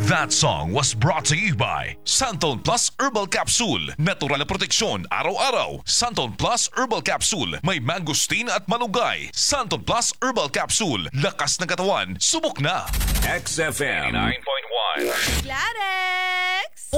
That song was brought to you by Santon Plus Herbal Capsule. Natural na proteksyon araw-araw. Santon Plus Herbal Capsule. May mangosteen at malunggay. Santon Plus Herbal Capsule. Lakas ng katawan. Subok na. XFM 9.1. Gladys!